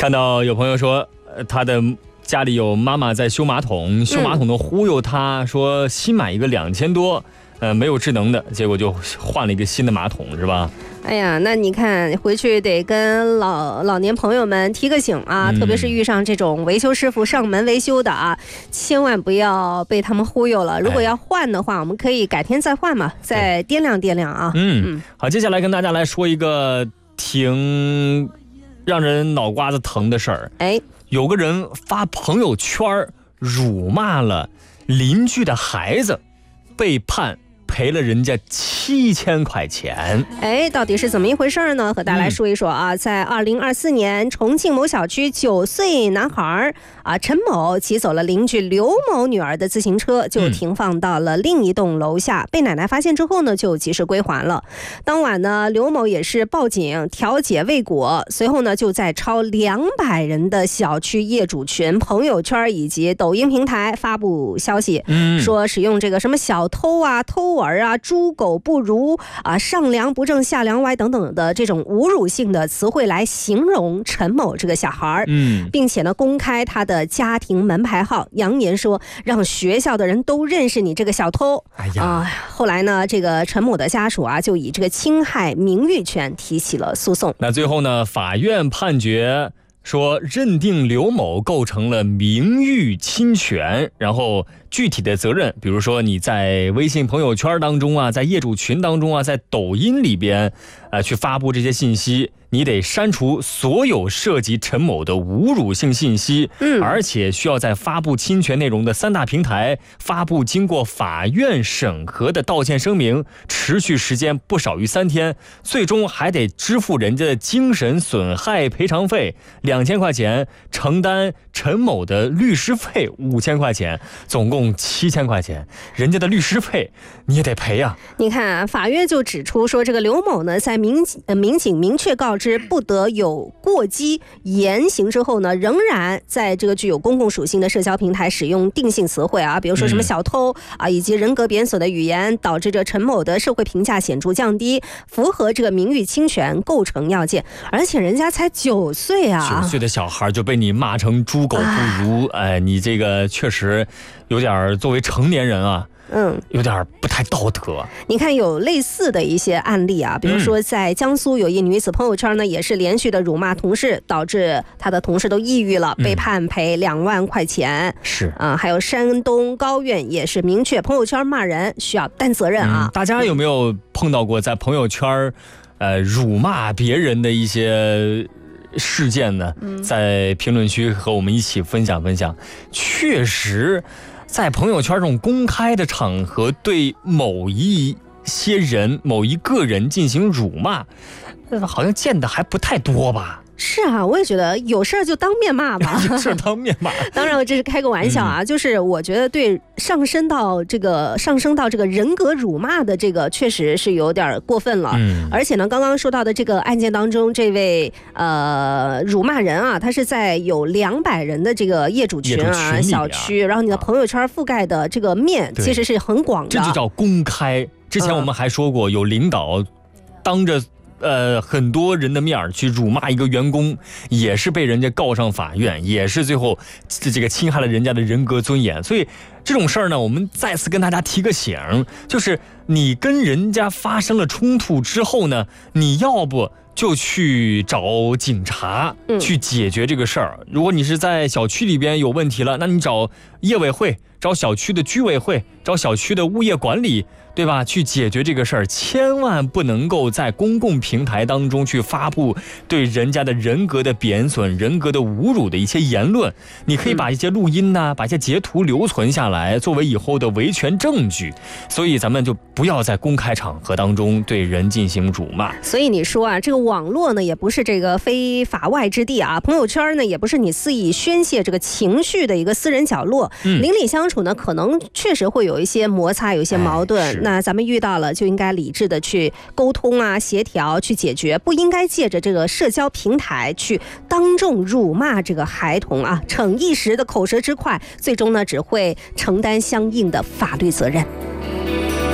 看到有朋友说，他的家里有妈妈在修马桶，修马桶的忽悠他说新买一个2000多，没有智能的，结果就换了一个新的马桶，是吧？ 哎呀，那你看回去得跟老年朋友们提个醒啊，特别是遇上这种维修师傅上门维修的啊，千万不要被他们忽悠了。如果要换的话，我们可以改天再换嘛，再掂量掂量啊。 好，接下来跟大家来说一个挺让人脑瓜子疼的事儿。有个人发朋友圈辱骂了邻居的孩子，被判赔了人家7000块钱。 到底是怎么一回事呢？和大家来说一说啊。在2024年，重庆某小区9岁男孩陈某骑走了邻居刘某女儿的自行车，就停放到了另一栋楼下，被奶奶发现之后呢，就及时归还了。当晚呢，刘某也是报警调解未果，随后呢，就在超200人的小区业主群、朋友圈以及抖音平台发布消息，说使用这个什么小偷啊、偷儿啊、猪狗不如啊、上梁不正下梁歪等等的这种侮辱性的词汇来形容陈某这个小孩，并且呢公开他的家庭门牌号，扬言说让学校的人都认识你这个小偷。后来呢，这个陈某的家属啊就以这个侵害名誉权提起了诉讼。 那最后呢，法院判决说认定刘某构成了名誉侵权，然后具体的责任，比如说你在微信朋友圈当中啊，在业主群当中啊，在抖音里边去发布这些信息，你得删除所有涉及陈某的侮辱性信息，而且需要在发布侵权内容的3大平台发布经过法院审核的道歉声明，持续时间不少于3天，最终还得支付人家的精神损害赔偿费2000块钱，承担陈某的律师费5000块钱，总共7000块钱，人家的律师费你也得赔啊。 你看法院就指出说，这个刘某呢，在民警明确告知不得有过激言行之后呢，仍然在这个具有公共属性的社交平台使用定性词汇啊，比如说什么小偷啊，以及人格贬损的语言，导致这陈某的社会评价显著降低，符合这个名誉侵权构成要件。而且人家才9岁啊 ，9岁的小孩就被你骂成猪狗不如，你这个确实有点作为成年人啊，有点不太道德。 你看有类似的一些案例啊，比如说在江苏有一女子朋友圈呢，也是连续的辱骂同事，导致她的同事都抑郁了，被判赔2万块钱。 是还有山东高院也是明确朋友圈骂人需要担责任啊。 大家有没有碰到过在朋友圈辱骂别人的一些事件呢？在评论区和我们一起分享分享。确实在朋友圈这种公开的场合对某一些人某一个人进行辱骂，好像见的还不太多吧。 是啊，我也觉得有事就当面骂吧。 有事当面骂。 当然，我这是开个玩笑啊，就是我觉得对上升到这个人格辱骂的这个，确实是有点过分了。而且呢，刚刚说到的这个案件当中，这位辱骂人啊，他是在有200人的这个业主群啊、小区，然后你的朋友圈覆盖的这个面其实是很广的， 这就叫公开。之前我们还说过，有领导当着很多人的面去辱骂一个员工，也是被人家告上法院，也是最后这个侵害了人家的人格尊严。所以这种事儿呢，我们再次跟大家提个醒，就是你跟人家发生了冲突之后呢，你要不就去找警察去解决这个事儿。如果你是在小区里边有问题了，那你找业委会，找小区的居委会，找小区的物业管理，对吧？去解决这个事儿，千万不能够在公共平台当中去发布对人家的人格的贬损、人格的侮辱的一些言论。你可以把一些录音呐，把一些截图留存下来，作为以后的维权证据。所以咱们就不要在公开场合当中对人进行辱骂。 所以你说啊，这个网络呢也不是这个非法外之地啊，朋友圈呢也不是你肆意宣泄这个情绪的一个私人角落。邻里相处呢，可能确实会有一些摩擦，有一些矛盾。那咱们遇到了就应该理智的去沟通啊，协调去解决，不应该借着这个社交平台去当众辱骂这个孩童啊，逞一时的口舌之快，最终呢只会承担相应的法律责任。